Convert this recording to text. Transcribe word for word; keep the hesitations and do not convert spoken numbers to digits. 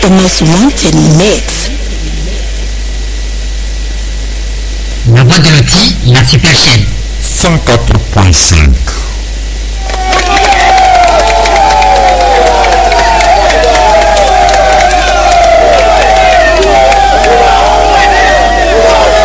the most wanted mix. La voix de l'outil, la super chaîne. cent quatre point cinq.